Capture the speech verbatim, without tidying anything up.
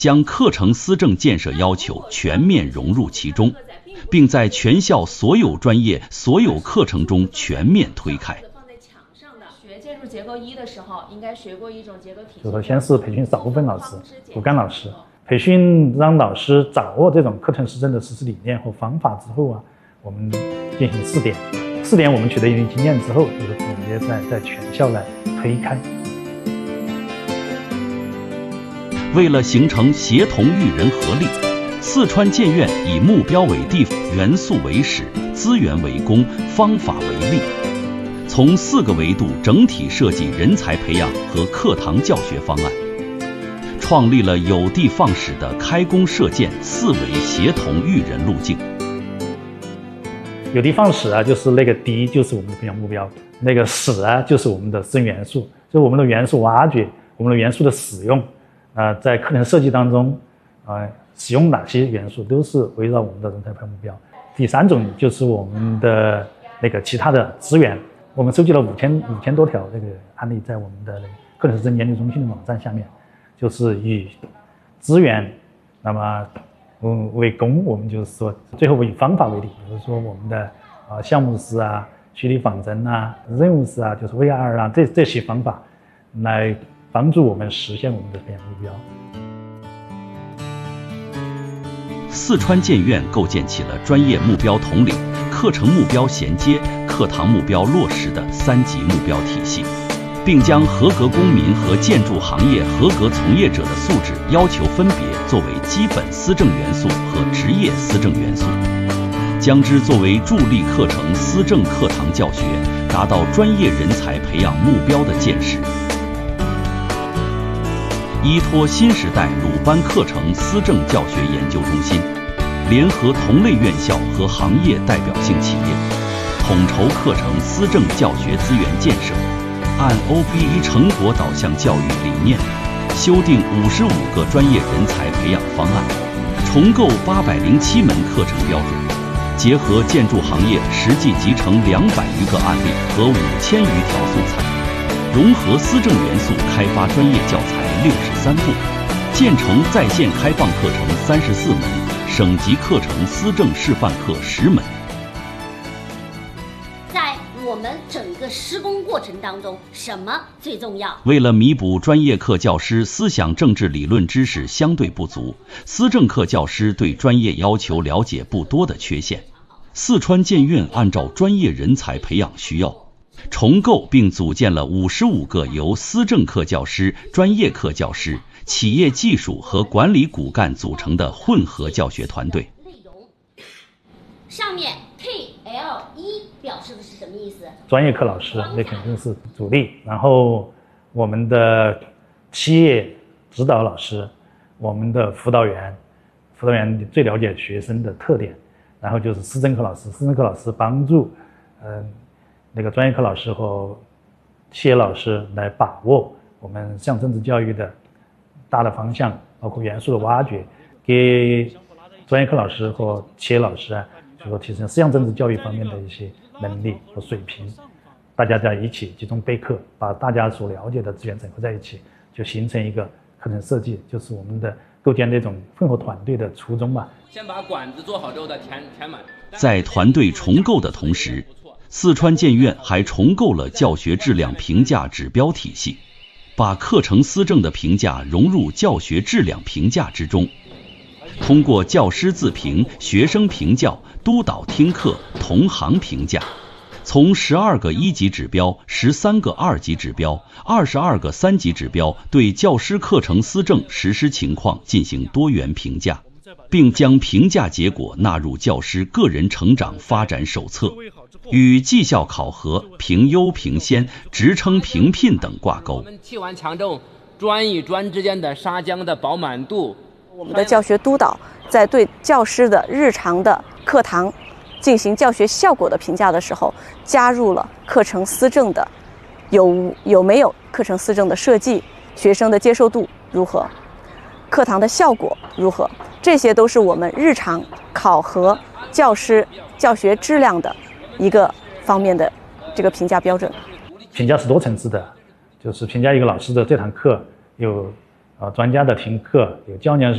将课程思政建设要求全面融入其中，并在全校所有专业、所有课程中全面推开。 学建筑结构一的时候，应该学过一种结构体系。 就是先是培训少部分老师、骨干老师，培训让老师掌握这种课程思政的实施理念和方法之后啊，我们进行试点。试点我们取得一定经验之后，就是总结在在全校来推开。 为了形成协同育人合力，四川建院以目标为地、元素为始、资源为公、方法为力，从四个维度整体设计人才培养和课堂教学方案，创立了有的放矢的开工射箭四维协同育人路径。 有的放矢啊，就是那个的就是我们的培养目标，那个矢啊就是我们的生元素，就是我们的元素挖掘，我们的元素的使用啊、呃，在课程设计当中啊、呃，使用哪些元素都是围绕我们的人才培养目标。第三种就是我们的那个其他的资源，我们收集了五千五千多条这个案例，在我们的那个课程思政研究中心的网站下面，就是以资源，那么嗯为公，我们就是说最后以方法为例，比如说我们的啊、呃、项目式啊、虚拟仿真啊、任务式啊，就是 V R 啊这这些方法来帮助我们实现我们的培养目标。 四川建院构建起了专业目标统领、课程目标衔接、课堂目标落实的三级目标体系，并将合格公民和建筑行业合格从业者的素质要求分别作为基本思政元素和职业思政元素，将之作为助力课程思政课堂教学达到专业人才培养目标的建设。依托新时代鲁班课程思政教学研究中心，联合同类院校和行业代表性企业，统筹课程思政教学资源建设，按 O B E 成果导向教育理念，修订五十五个专业人才培养方案，重构八百零七门课程标准，结合建筑行业实际集成两百余个案例和五千余条素材，融合思政元素开发专业教材六十三部，建成在线开放课程三十四门，省级课程思政示范课十门。 在我们整个施工过程当中，什么最重要？ 为了弥补专业课教师思想政治理论知识相对不足，思政课教师对专业要求了解不多的缺陷，四川建院按照专业人才培养需要，重构并组建了五十五个由思政课教师、专业课教师、企业技术和管理骨干组成的混合教学团队。 上面 K L 一 表示的是什么意思？ 专业课老师那肯定是主力，然后我们的企业指导老师，我们的辅导员，辅导员最了解学生的特点，然后就是思政课老师，思政课老师帮助嗯、呃、那个专业课老师和企业老师来把握我们向政治教育的大的方向，包括元素的挖掘，给专业课老师和企业老师啊，就说提升思想政治教育方面的一些能力和水平。大家在一起集中备课，把大家所了解的资源整合在一起，就形成一个课程设计，就是我们的构建那种混合团队的初衷吧。 先把管子做好之后再填填满。 在团队重构的同时，四川建院还重构了教学质量评价指标体系，把课程思政的评价融入教学质量评价之中，通过教师自评、学生评教、督导听课、同行评价，从十二个一级指标、十三个二级指标、二十二个三级指标对教师课程思政实施情况进行多元评价，并将评价结果纳入教师个人成长发展手册，与绩效考核、评优评先、职称评聘等挂钩。 我们气完强重砖与砖之间的砂浆的饱满度。 我们的教学督导在对教师的日常的课堂进行教学效果的评价的时候，加入了课程思政的有有没有课程思政的设计，学生的接受度如何，课堂的效果如何，这些都是我们日常考核教师教学质量的一个方面的这个评价标准。 评价是多层次的，就是评价一个老师的这堂课有呃专家的听课，有教研